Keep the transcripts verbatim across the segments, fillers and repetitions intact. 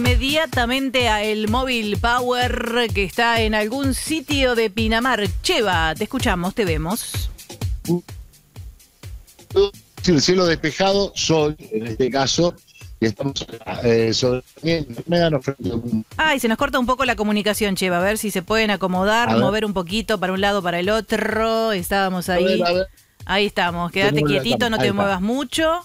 Inmediatamente a el Móvil Power que está en algún sitio de Pinamar. Cheva, te escuchamos, te vemos. El cielo despejado, sol en este caso, y estamos eh, sobre un... Ay, se nos corta un poco la comunicación, Cheva. A ver si se pueden acomodar, mover un poquito para un lado, para el otro. Estábamos ahí. A ver, a ver. Ahí estamos, quédate quietito, no te ahí muevas está. mucho.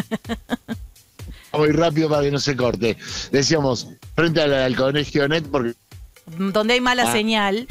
Muy rápido para que no se corte. Decíamos, frente al, al colegio Net, porque... Donde hay mala ah. señal.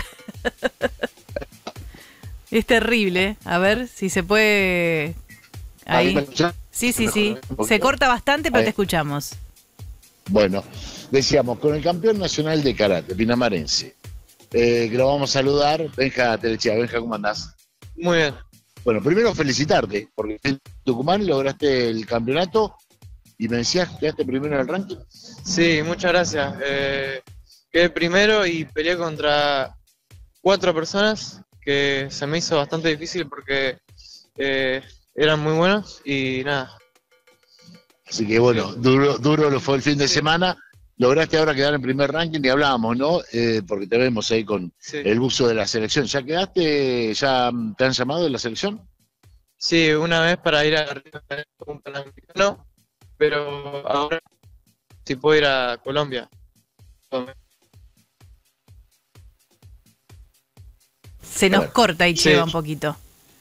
Es terrible. A ver si se puede... Ahí. Sí, sí, sí. Se corta bastante, pero te escuchamos. Bueno, decíamos, con el campeón nacional de karate, pinamarense, eh, que lo vamos a saludar, Benja Telechea. Benja, ¿cómo andás? Muy bien. Bueno, primero felicitarte, porque en Tucumán lograste el campeonato y me decías que quedaste primero en el ranking. Sí, muchas gracias. Eh, quedé primero y peleé contra cuatro personas, que se me hizo bastante difícil porque eh, eran muy buenos y nada. Así que bueno, duro, duro lo fue el fin de sí. semana. Lograste ahora quedar en primer ranking y hablábamos, ¿no? Eh, porque te vemos ahí con sí. el buzo de la selección. ¿Ya quedaste? ¿Ya te han llamado de la selección? Sí, una vez para ir a un Panamericano, pero ahora sí puedo ir a Colombia. Se nos corta y Cheva sí. un poquito.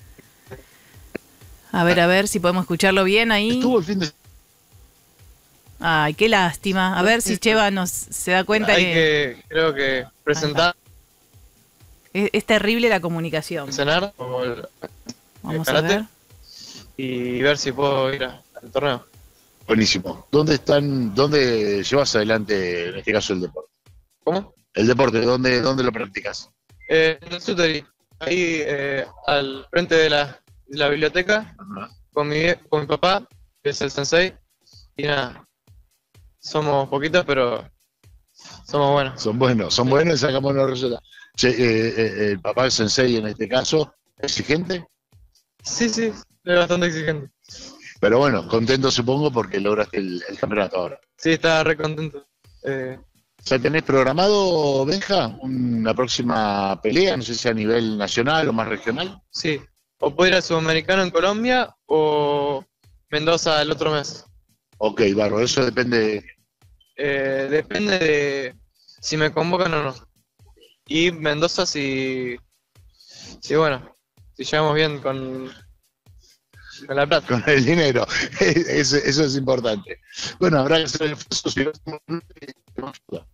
A ver, a ver si podemos escucharlo bien ahí. Estuvo el fin de Ay, qué lástima. A ver si Cheva nos se da cuenta Hay que... que, creo que presentar... Es, es terrible la comunicación. Cenar, como el, Vamos el a ver. Y ver si puedo ir a, al torneo. Buenísimo. ¿Dónde están, dónde llevas adelante, en este caso, el deporte? ¿Cómo? El deporte, ¿dónde, dónde lo practicas? Eh, en el Suteri, ahí eh, al frente de la, de la biblioteca, uh-huh. con, mi, con mi papá, que es el sensei, y nada. Somos poquitos, pero somos buenos. Son buenos, son buenos y sacamos los resultados. Che, eh, eh, el papá, el sensei en este caso, ¿exigente? Sí, sí, es bastante exigente. Pero bueno, contento supongo porque lograste el, el campeonato ahora. Sí, estaba re contento. Eh... ¿Ya tenés programado, Benja, una próxima pelea? No sé si a nivel nacional o más regional. Sí, o puedo ir al Sudamericano en Colombia o Mendoza el otro mes. Ok, Barro, eso depende... Eh, depende de si me convocan o no. Y Mendoza si... Si bueno, si llegamos bien con... Con la plata. Con el dinero, eso, eso es importante. Bueno, habrá que hacer el esfuerzo si no ayuda.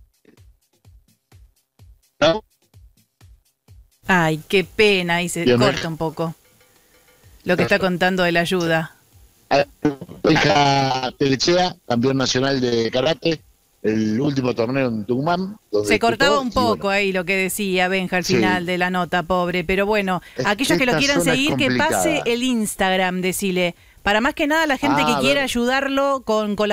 ¿No? Ay, qué pena, ahí se Bien, corta un poco lo que está contando de la ayuda. Benja Telechea, campeón nacional de karate, el último torneo en Tucumán. Se cortaba un poco bueno. ahí lo que decía Benja al final sí. de la nota, pobre, pero bueno, es, aquellos que lo quieran seguir, que pase el Instagram, decile, para más que nada la gente ah, que quiera ayudarlo con, con